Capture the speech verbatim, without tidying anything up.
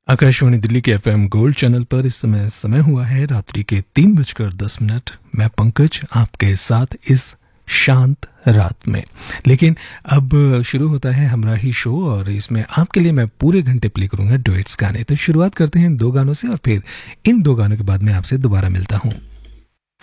आकाशवाणी दिल्ली के FM gold channel पर इस समय समय हुआ है रात्रि के तीन बजकर दस मिनट। मैं पंकज आपके साथ इस शांत रात में, लेकिन अब शुरू होता है हमारा ही शो और इसमें आपके लिए मैं पूरे घंटे प्ले करूंगा डुएट्स गाने। तो शुरुआत करते हैं दो गानों से और फिर इन दो गानों के बाद मैं आपसे दोबारा मिलता हूँ।